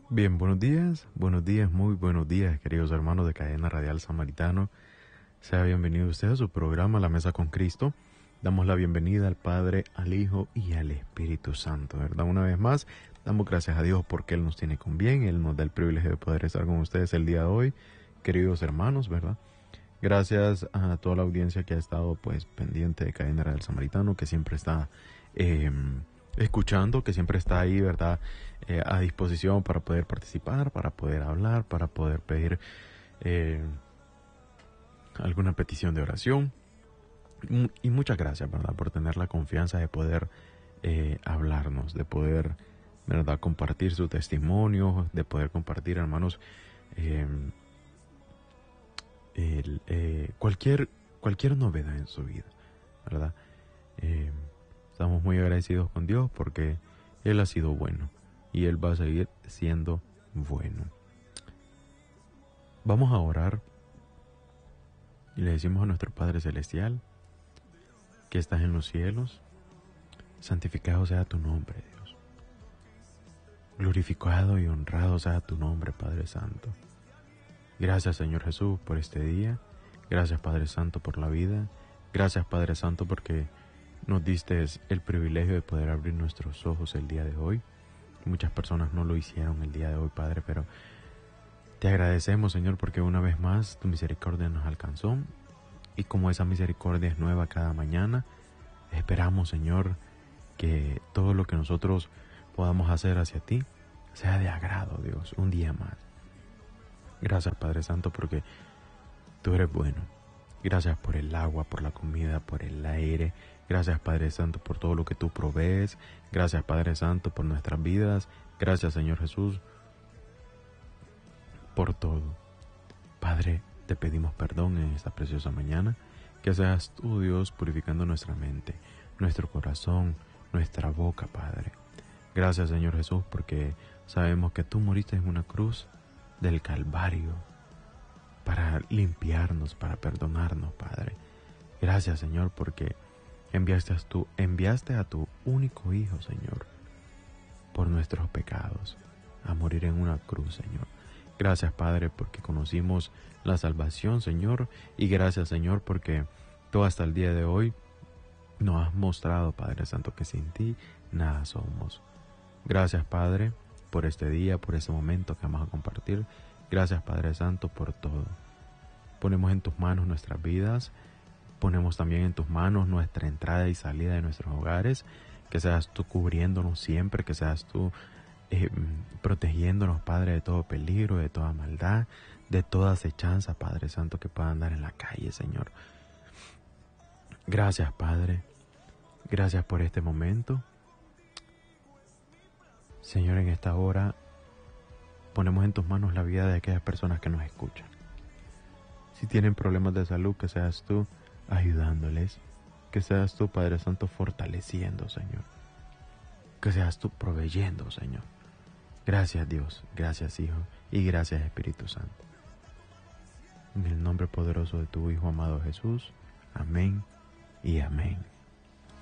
Bien, muy buenos días, queridos hermanos de Cadena Radial Samaritano. Sea bienvenido usted a su programa La Mesa con Cristo. Damos la bienvenida al Padre, al Hijo y al Espíritu Santo, ¿verdad? Una vez más, damos gracias a Dios porque Él nos tiene con bien, Él nos da el privilegio de poder estar con ustedes el día de hoy, queridos hermanos, ¿verdad? Gracias a toda la audiencia que ha estado pues pendiente de Cadena Radial Samaritano, que siempre está escuchando, que siempre está ahí, ¿verdad? A disposición para poder participar, para poder hablar, para poder pedir alguna petición de oración. Y muchas gracias, ¿verdad? Por tener la confianza de poder hablarnos, de poder, ¿verdad? Compartir su testimonio, de poder compartir, hermanos, cualquier novedad en su vida, ¿verdad? Estamos muy agradecidos con Dios porque Él ha sido bueno y Él va a seguir siendo bueno. Vamos a orar y le decimos a nuestro Padre Celestial que estás en los cielos, santificado sea tu nombre, Dios. Glorificado y honrado sea tu nombre, Padre Santo. Gracias, Señor Jesús, por este día. Gracias, Padre Santo, por la vida. Gracias, Padre Santo, porque nos diste el privilegio de poder abrir nuestros ojos el día de hoy. Muchas personas no lo hicieron el día de hoy, Padre, pero te agradecemos, Señor, porque una vez más tu misericordia nos alcanzó. Y como esa misericordia es nueva cada mañana, esperamos, Señor, que todo lo que nosotros podamos hacer hacia ti sea de agrado, Dios, un día más. Gracias, Padre Santo, porque tú eres bueno. Gracias por el agua, por la comida, por el aire. Gracias, Padre Santo, por todo lo que tú provees. Gracias, Padre Santo, por nuestras vidas. Gracias, Señor Jesús, por todo. Padre, te pedimos perdón en esta preciosa mañana. Que seas tú, Dios, purificando nuestra mente, nuestro corazón, nuestra boca, Padre. Gracias, Señor Jesús, porque sabemos que tú moriste en una cruz del Calvario para limpiarnos, para perdonarnos, Padre. Gracias, Señor, porque enviaste a tu único Hijo, Señor, por nuestros pecados, a morir en una cruz, Señor. Gracias, Padre, porque conocimos la salvación, Señor, y gracias, Señor, porque tú hasta el día de hoy nos has mostrado, Padre Santo, que sin ti nada somos. Gracias, Padre, por este día, por este momento que vamos a compartir. Gracias, Padre Santo, por todo. Ponemos en tus manos nuestras vidas, ponemos también en tus manos nuestra entrada y salida de nuestros hogares, que seas tú cubriéndonos siempre, que seas tú protegiéndonos, Padre, de todo peligro, de toda maldad, de toda acechanza, Padre Santo, que pueda andar en la calle, Señor. Gracias, Padre. Gracias por este momento. Señor, en esta hora ponemos en tus manos la vida de aquellas personas que nos escuchan. Si tienen problemas de salud, que seas tú ayudándoles, que seas tú, Padre Santo, fortaleciendo, Señor, que seas tú proveyendo, Señor. Gracias, Dios, gracias, Hijo, y gracias, Espíritu Santo. En el nombre poderoso de tu Hijo amado Jesús, amén y amén.